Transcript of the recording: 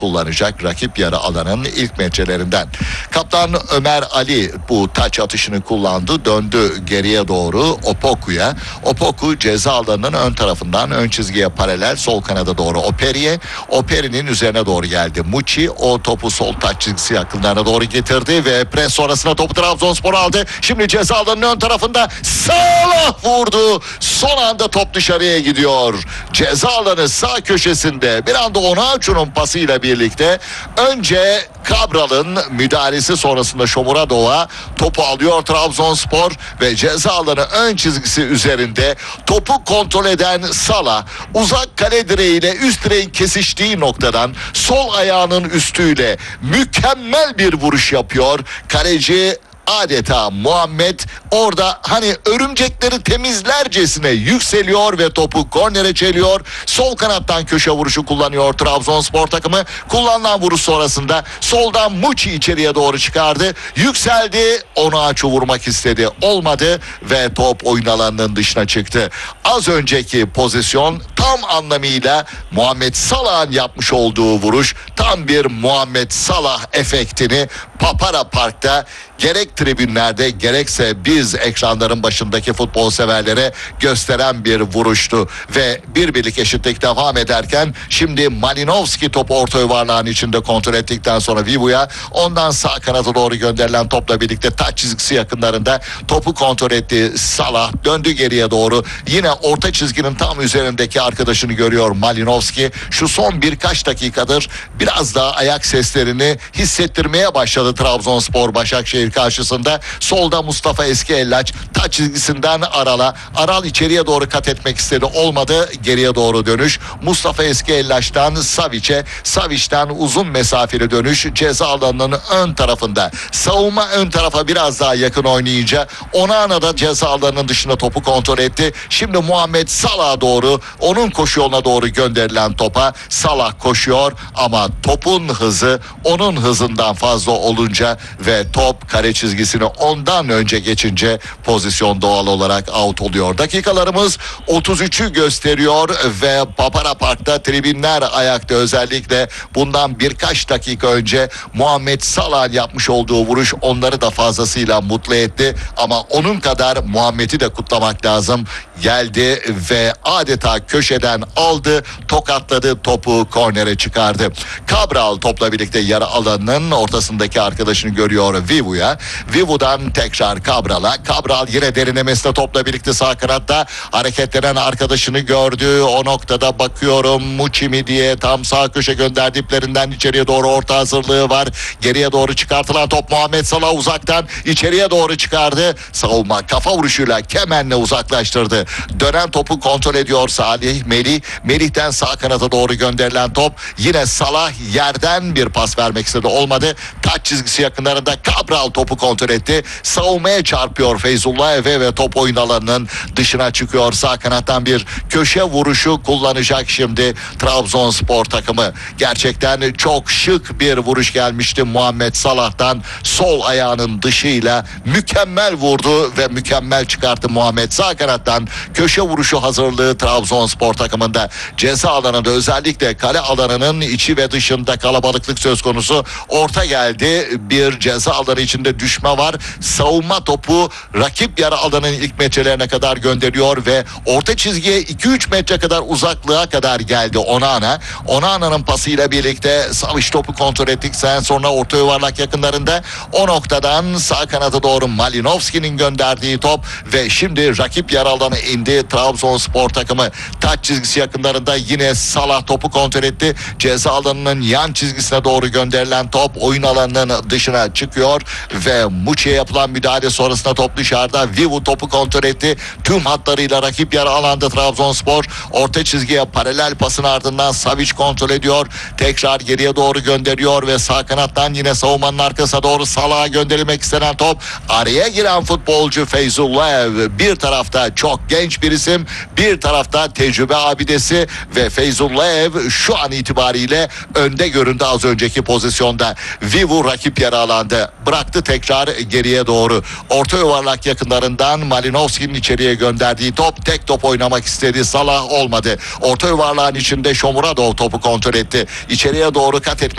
kullanacak rakip yarı alanın ilk metrelerinden. Kaptan Ömer Ali bu taç atışını kullandı. Döndü geriye doğru Opoku'ya. Opoku ceza alanının ön tarafından ön çizgiye paralel sol kanada doğru Operi'ye. Operi'nin üzerine doğru geldi Muçi. O topu sol taç çizgisi yakınlarına doğru getirdi ve pres sonrasında topu Trabzonspor aldı. Şimdi ceza alanının ön tarafında Salah vurdu. Son anda top dışarıya gidiyor. Ceza alanı sağ köşesinde bir anda Onaçu'nun pasıyla birlikte önce Cabral'ın müdahalesi sonrasında Shomurodov'a topu alıyor Trabzonspor ve ceza alanı ön çizgisi üzerinde topu kontrol eden Salah uzak kale direğiyle üst direğin kesiştiği noktadan sol ayağının üstüyle mükemmel bir vuruş yapıyor. Kaleci adeta Muhammed orada hani örümcekleri temizlercesine yükseliyor ve topu kornere çeliyor. Sol kanattan köşe vuruşu kullanıyor Trabzonspor takımı. Kullanılan vuruş sonrasında soldan Muçi içeriye doğru çıkardı. Yükseldi. Onaçu vurmak istedi. Olmadı ve top oyun alanının dışına çıktı. Az önceki pozisyon tam anlamıyla Muhammed Salah'ın yapmış olduğu vuruş. Tam bir Muhammed Salah efektini Papara Park'ta gerek tribünlerde gerekse biz ekranların başındaki futbol severlere gösteren bir vuruştu. Ve birlik eşitlik devam ederken şimdi Malinovski topu orta yuvarlağın içinde kontrol ettikten sonra Vivu'ya ondan sağ kanata doğru gönderilen topla birlikte taç çizgisi yakınlarında topu kontrol etti. Salah döndü geriye doğru. Yine orta çizginin tam üzerindeki arkadaşını görüyor Malinovski. Şu son birkaç dakikadır biraz daha ayak seslerini hissettirmeye başladı Trabzonspor Başakşehir karşısında. Solda Mustafa Eskiellaç taç çizgisinden Aral'a. Aral içeriye doğru kat etmek istedi. Olmadı. Geriye doğru dönüş. Mustafa Eskiellaç'tan Savic'e. Savic'ten uzun mesafeli dönüş. Ceza alanının ön tarafında. Savunma ön tarafa biraz daha yakın oynayınca Onana da ceza alanının dışında topu kontrol etti. Şimdi Muhammed Salah'a doğru onun koşu yoluna doğru gönderilen topa Salah koşuyor ama topun hızı onun hızından fazla olunca ve top kare çizgisini ondan önce geçince pozisyon doğal olarak out oluyor. Dakikalarımız 33'ü gösteriyor ve Papara Park'ta tribünler ayakta. Özellikle bundan birkaç dakika önce Muhammed Salah'ın yapmış olduğu vuruş onları da fazlasıyla mutlu etti ama onun kadar Muhammed'i de kutlamak lazım. Geldi ve adeta köşeden aldı, tokatladı, topu kornere çıkardı. Cabral topla birlikte yarı alanının ortasındaki arkadaşını görüyor Vivu'ya. Vivu'dan tekrar Cabral'a. Cabral yine derinlemesine topla birlikte sağ kanatta hareketlenen arkadaşını gördü. O noktada bakıyorum Muçi mi diye tam sağ köşe gönderdiklerinden içeriye doğru orta hazırlığı var. Geriye doğru çıkartılan top Muhammed Salah uzaktan içeriye doğru çıkardı. Savunma kafa vuruşuyla Kemen'le uzaklaştırdı. Dönen topu kontrol ediyor Salih Melih. Melih'ten sağ kanata doğru gönderilen top. Yine Salah yerden bir pas vermek istedi. Olmadı. Taç çizgisi yakınlarında Cabral topu kontrol etti. Savunmaya çarpıyor Feyzullah ve top oyun alanının dışına çıkıyor. Sağ kanattan bir köşe vuruşu kullanacak şimdi Trabzonspor takımı. Gerçekten çok şık bir vuruş gelmişti Muhammed Salah'tan. Sol ayağının dışıyla mükemmel vurdu ve mükemmel çıkarttı Muhammed. Sağ kanattan köşe vuruşu hazırlığı Trabzonspor takımında. Ceza alanında özellikle kale alanının içi ve dışında kalabalıklık söz konusu. Orta geldi. Bir ceza alanı içinde düşme var. Savunma topu rakip yarı alanın ilk metrelerine kadar gönderiyor ve orta çizgiye 2-3 metre kadar uzaklığa kadar geldi Onana. Onana'nın pasıyla birlikte Savic topu kontrol ettikten sonra orta yuvarlak yakınlarında o noktadan sağ kanata doğru Malinovski'nin gönderdiği top ve şimdi rakip yarı alana indi Trabzonspor takımı. Taç çizgisi yakınlarında yine Salah topu kontrol etti. Ceza alanının yan çizgisine doğru gönderilen top oyun alanının dışına çıkıyor ve Muçi'ye yapılan müdahale sonrasında top dışarıda. Vivu topu kontrol etti. Tüm hatlarıyla rakip yarı alanda Trabzonspor. Orta çizgiye paralel pasın ardından Savic kontrol ediyor. Tekrar geriye doğru gönderiyor ve sağ kanattan yine savunmanın arkasına doğru Salah'a gönderilmek istenen top. Araya giren futbolcu Feyzullah bir tarafta çok genç bir isim, bir tarafta tecrübe abidesi ve Feyzullah şu an itibariyle önde göründü az önceki pozisyonda. Vivu rakip yarı alanda bıraktı tekrar geriye doğru. Orta yuvarlak yakınlarından Malinovski'nin içeriye gönderdiği top, tek top oynamak istedi. Salah olmadı. Orta yuvarlağın içinde Shomurodov topu kontrol etti. İçeriye doğru kat etmek